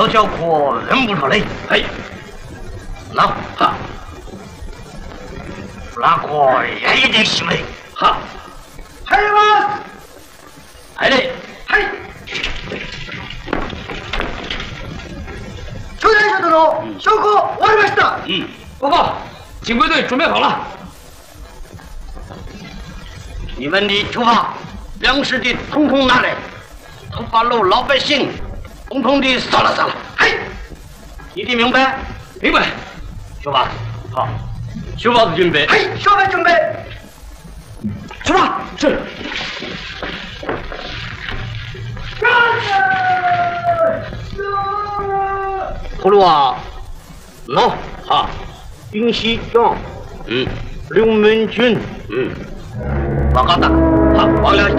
老小可认不出来。 哎， 那哈， 那个也一定是没。 哈， 还有吗？ 哎嘞， 嘿，初代小殿，証拠終わりました。 报告，警卫队准备好了。 你们的出发，粮食的统统拿来，头发路老百姓，统统的杀了杀了。嘿，你的明白？ 明白。 出发。 好，出发的准备。 嘿，出发准备。出发。 是。 葫芦啊，喏，哈，丁西庄，刘文军， 嗯， 报告大，好，王良。